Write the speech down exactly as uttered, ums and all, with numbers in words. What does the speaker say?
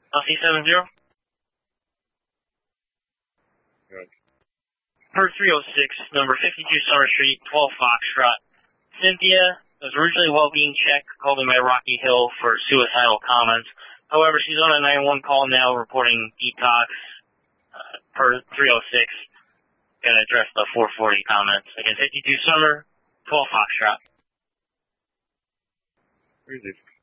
L C seven zero. Good. Per three oh six, number fifty-two Summer Street, twelve Foxtrot. Cynthia was originally well being checked, called in by Rocky Hill for suicidal comments. However, she's on a nine one one call now reporting detox uh, per three oh six. Going to address the four forty comments. Again, fifty-two Summer, twelve Foxtrot. Where is it?